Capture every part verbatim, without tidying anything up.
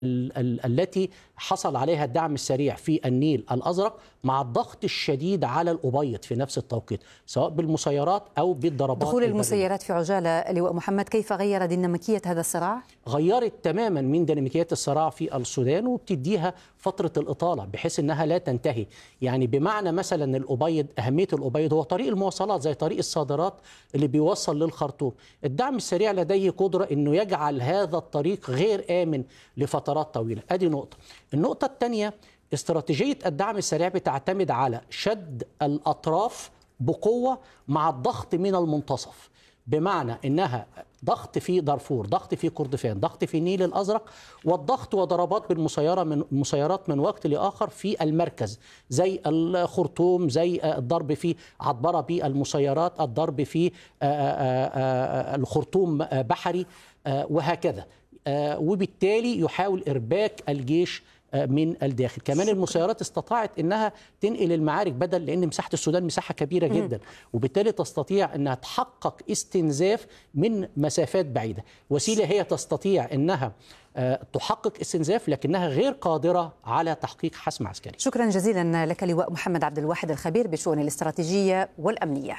ال ال التي حصل عليها الدعم السريع في النيل الأزرق مع الضغط الشديد على الأبيض في نفس التوقيت، سواء بالمسيرات أو بالضربات. دخول المسيرات في عجالة لواء محمد كيف غير ديناميكية هذا الصراع؟ غيرت تماما من ديناميكية الصراع في السودان، وبتديها فترة الإطالة بحيث أنها لا تنتهي. يعني بمعنى مثلا الأبيض، أهمية الأبيض هو طريق المواصلات زي طريق الصادرات اللي بيوصل للخرطوم. الدعم السريع لديه قدرة أنه يجعل هذا الطريق غير آمن لفترات طويلة. أدي نقطة. النقطة الثانية، استراتيجية الدعم السريع بتعتمد على شد الأطراف بقوة مع الضغط من المنتصف، بمعنى أنها ضغط في دارفور، ضغط في كردفان، ضغط في النيل الأزرق، والضغط وضربات بالمسيرة من مسيرات من وقت لآخر في المركز زي الخرطوم، زي الضرب في عطبرة بالمسيرات، الضرب في الخرطوم بحري وهكذا. وبالتالي يحاول إرباك الجيش من الداخل. كمان المسيرات استطاعت أنها تنقل المعارك، بدل لأن مساحة السودان مساحة كبيرة جدا، وبالتالي تستطيع أنها تحقق استنزاف من مسافات بعيدة. وسيلة هي تستطيع أنها تحقق استنزاف لكنها غير قادرة على تحقيق حسم عسكري. شكرا جزيلا لك لواء محمد عبد الواحد الخبير بالشؤون الاستراتيجية والأمنية.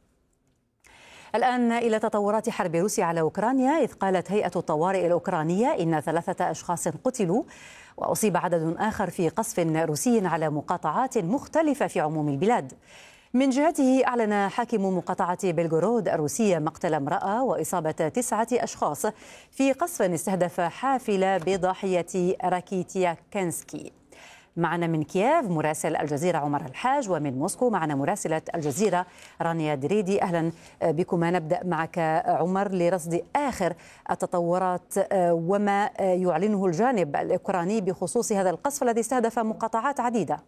الآن إلى تطورات حرب روسيا على أوكرانيا، إذ قالت هيئة الطوارئ الأوكرانية إن ثلاثة أشخاص قتلوا وأصيب عدد آخر في قصف روسي على مقاطعات مختلفة في عموم البلاد. من جهته أعلن حاكم مقاطعة بلغورود الروسية مقتل امرأة وإصابة تسعة أشخاص في قصف استهدف حافلة بضاحية راكيتياكنسكي. معنا من كييف مراسل الجزيرة عمر الحاج، ومن موسكو معنا مراسلة الجزيرة رانيا دريدي. أهلا بكما. نبدأ معك عمر لرصد آخر التطورات وما يعلنه الجانب الأوكراني بخصوص هذا القصف الذي استهدف مقاطعات عديدة.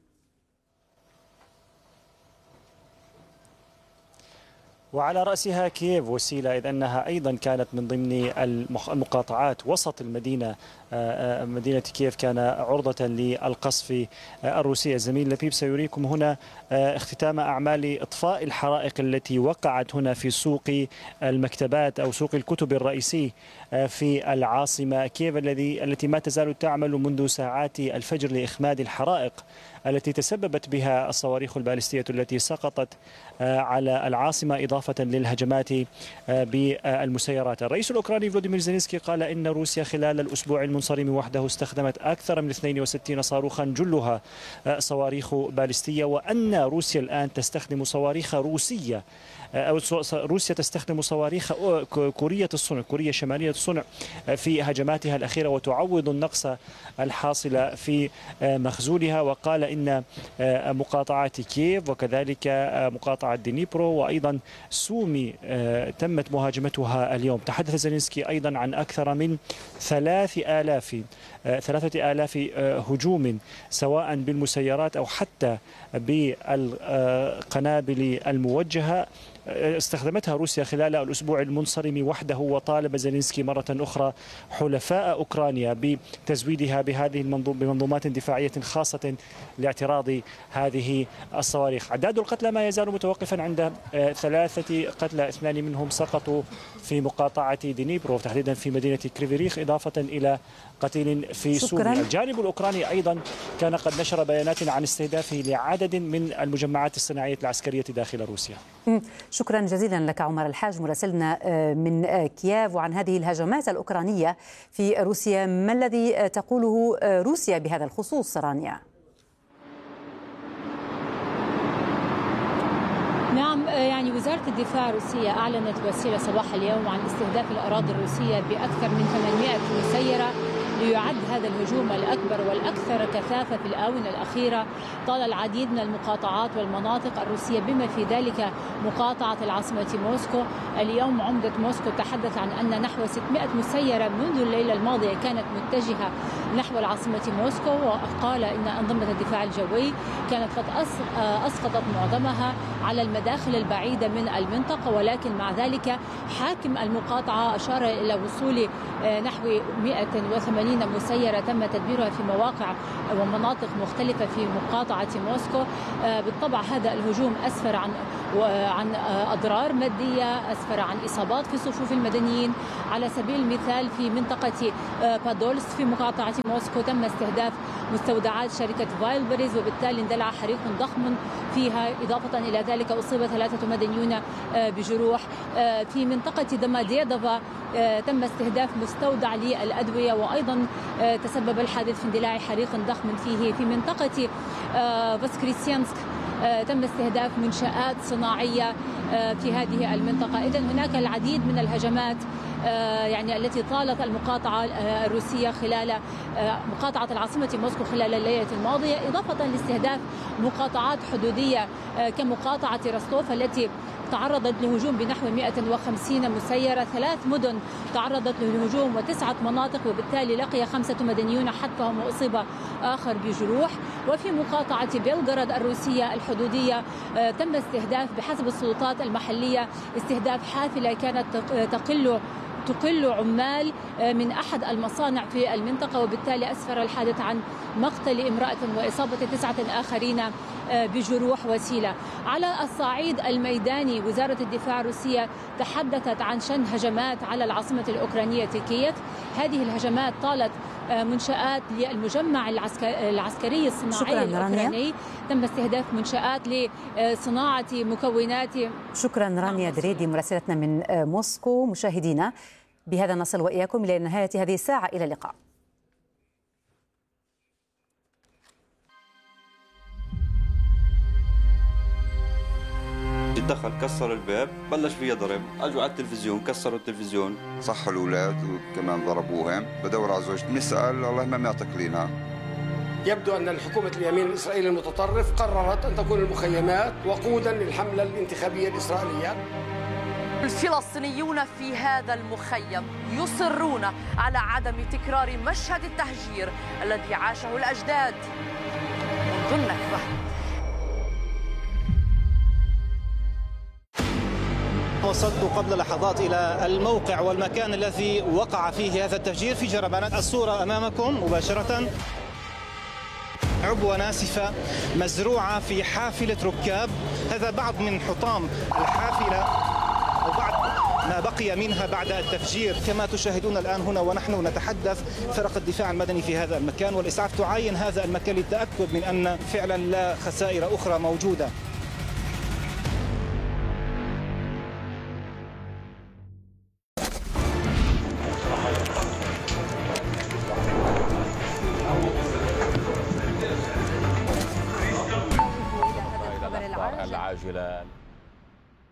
وعلى رأسها كييف وسيلة، إذ أنها أيضا كانت من ضمن المقاطعات وسط المدينة. مدينة كييف كان عرضة للقصف الروسي. الزميل لبيب سيريكم هنا اختتام أعمال إطفاء الحرائق التي وقعت هنا في سوق المكتبات أو سوق الكتب الرئيسي في العاصمة كييف، الذي التي ما تزال تعمل منذ ساعات الفجر لإخماد الحرائق التي تسببت بها الصواريخ البالستية التي سقطت على العاصمة، إضافة للهجمات بالمسيرات. الرئيس الأوكراني فلوديمير زيلينسكي قال إن روسيا خلال الأسبوع المنصرم وحده استخدمت أكثر من اثنين وستين صاروخا جلها صواريخ بالستية، وأن روسيا الآن تستخدم صواريخ روسية أو روسيا تستخدم صواريخ كورية الصنع، كوريا شمالية الصنع في هجماتها الأخيرة، وتعوض النقص الحاصل في مخزونها. وقال إن مقاطعة كييف وكذلك مقاطعة دينيبرو وأيضا سومي تمت مهاجمتها اليوم. تحدث زيلينسكي أيضا عن أكثر من ثلاث آلاف ثلاثة آلاف هجوم سواء بالمسيرات أو حتى بالقنابل الموجهة استخدمتها روسيا خلال الأسبوع المنصرم وحده. وطالب زيلينسكي مرة أخرى حلفاء أوكرانيا بتزويدها بهذه بمنظومات دفاعية خاصة لاعتراض هذه الصواريخ. عداد القتلى ما يزال متوقفا عند ثلاثة قتلى، اثنان منهم سقطوا في مقاطعة دينيبرو تحديدا في مدينة كريفيريخ، إضافة إلى قتيل في سوريا. الجانب الأوكراني أيضا كان قد نشر بيانات عن استهدافه لعدد من المجمعات الصناعية العسكرية داخل روسيا. شكرا جزيلا لك عمر الحاج مراسلنا من كييف. وعن هذه الهجمات الأوكرانية في روسيا، ما الذي تقوله روسيا بهذا الخصوص رانيا؟ نعم، يعني وزارة الدفاع الروسية أعلنت وسيلة صباح اليوم عن استهداف الأراضي الروسية بأكثر من ثمانمائة مسيرة، ليعد هذا الهجوم الأكبر والأكثر كثافة في الآونة الأخيرة طال العديد من المقاطعات والمناطق الروسية بما في ذلك مقاطعة العاصمة موسكو. اليوم عمدة موسكو تحدث عن أن نحو ستمائة مسيرة منذ الليلة الماضية كانت متجهة نحو العاصمة موسكو، وقال إن أنظمة الدفاع الجوي كانت قد أسقطت معظمها على المداخل البعيدة من المنطقة، ولكن مع ذلك حاكم المقاطعة أشار إلى وصول نحو مائة وثمانين وخمسين مسيرة تم تدميرها في مواقع ومناطق مختلفة في مقاطعة موسكو. بالطبع هذا الهجوم أسفر عن عن أضرار مادية، أسفر عن إصابات في صفوف المدنيين. على سبيل المثال في منطقة بادولس في مقاطعة موسكو تم استهداف مستودعات شركة فايلبريز، وبالتالي اندلع حريق ضخم فيها. إضافة إلى ذلك أصيب ثلاثة مدنيون بجروح. في منطقة دماديدوفا تم استهداف مستودع للأدوية، وأيضا تسبب الحادث في اندلاع حريق ضخم فيه. في منطقة فاسكريسيانسك تم استهداف منشآت صناعية في هذه المنطقة. إذن هناك العديد من الهجمات يعني التي طالت المقاطعة الروسية خلال مقاطعة العاصمة موسكو خلال الليلة الماضية، إضافة لاستهداف مقاطعات حدودية كمقاطعة روستوف التي تعرضت لهجوم بنحو مئة وخمسين مسيرة. ثلاث مدن تعرضت للهجوم وتسعة مناطق، وبالتالي لقي خمسة مدنيون حتفهم وأصيب آخر بجروح. وفي مقاطعة بلغراد الروسية الحدودية تم استهداف بحسب السلطات المحلية استهداف حافلة كانت تقل تقل عمال من أحد المصانع في المنطقة، وبالتالي أسفر الحادث عن مقتل امرأة وإصابة تسعة آخرين بجروح وسيلة. على الصعيد الميداني وزارة الدفاع الروسية تحدثت عن شن هجمات على العاصمة الأوكرانية كييف. هذه الهجمات طالت منشآت للمجمع العسكري الصناعي الأوكراني، تم استهداف منشآت لصناعة مكونات. شكرا رانيا دريدي مراسلتنا من موسكو. مشاهدينا، بهذا نصل وإياكم إلى نهاية هذه الساعة. إلى اللقاء. دخل كسر الباب، بلش فيها ضرب، اجوا على التلفزيون كسروا التلفزيون، صحوا الاولاد وكمان ضربوهم. بدور على زوجتي بنسال الله ما معطيك لنا. يبدو ان الحكومه اليمين الاسرائيلي المتطرف قررت ان تكون المخيمات وقودا للحمله الانتخابيه الاسرائيليه. الفلسطينيون في هذا المخيم يصرون على عدم تكرار مشهد التهجير الذي عاشه الاجداد منذ النكبه. وصلت قبل لحظات إلى الموقع والمكان الذي وقع فيه هذا التفجير في جربانات. الصورة أمامكم مباشرة، عبوة ناسفة مزروعة في حافلة ركاب. هذا بعض من حطام الحافلة أو بعض ما بقي منها بعد التفجير. كما تشاهدون الآن هنا ونحن نتحدث، فرق الدفاع المدني في هذا المكان والإسعاف تعاين هذا المكان للتأكد من أن فعلا لا خسائر أخرى موجودة. العاجلة